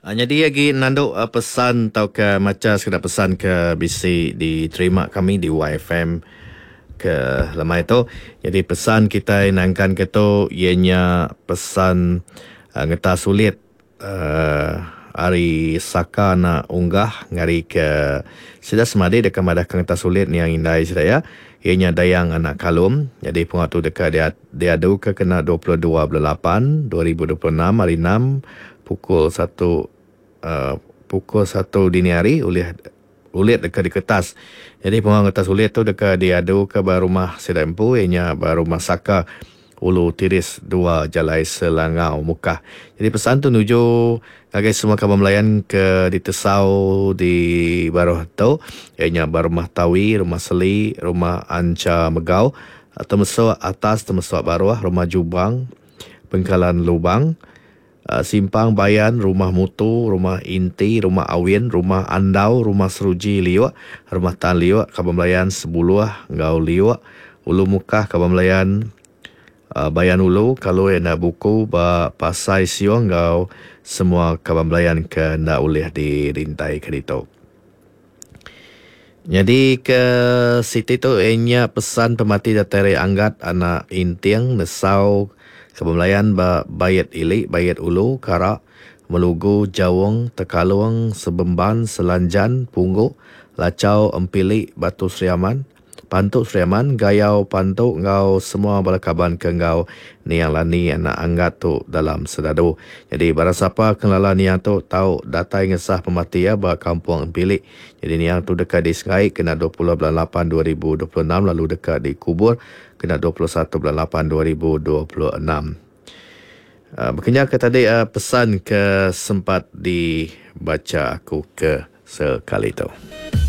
Jadi lagi nanduk pesan atau ke macam sekedar pesan ke bisi diterima kami di YFM ke lemai itu. Jadi pesan kita inangkan ke tu ianya pesan ngeta sulit hari saka nak unggah ngari ke sida semadi dekat madah ngeta sulit ni yang indai sida ya. Ianya dayang anak kalum. Jadi pungat tu dekat dia adu ke kena 22/8 2026 hari 6 pukul 1 dini hari ulit dekat di kertas. Jadi pengang kertas ulit tu dekat diadu ke rumah sedempu ianya rumah saka ulu tiris 2 Jalai Selangau Mukah. Jadi pesan tu nuju bagi semua kawan melayan ke di Tesau di Baruh tu ianya rumah Tawi, rumah Seli, rumah Anca Megau, Temesuk Atas, Temesuk Baruah, rumah Jubang, Bengkalan Lubang, Simpang Bayan, Rumah Mutu, Rumah Inti, Rumah Awin, Rumah Andau, Rumah Seruji Liwak, Rumah Tan Liwak, Kaban Melayan Sebuluah, Ngau Liwak, Ulu Mukah, Kaban Melayan Bayan Ulu, kalau yang nak buku Pasai Siong, Ngau semua Kaban Melayan ke nak ulih di rintai kedito. Jadi ke Siti tu ianya pesan pemati datare anggat anak intiang nesau Kebemelayan bayat ili, bayat ulu, karak, melugu, jawong, tekaluang, sebemban, selanjan, punggu, lacau, empili, batu seriaman, pantuk seriaman, gayau, pantuk, ngau semua balakaban ke ngau ni yang lani anak anggat tu dalam sedadu. Jadi barang siapa kelala ni yang tu tahu datai ngesah pemati ya ba kampung empili. Jadi ni yang tu dekat di Sengai kena 20/8/2026 lalu dekat di Kubur kena 21/8/2026. Makanya ke tadi pesan ke sempat dibaca aku ke sekali tu.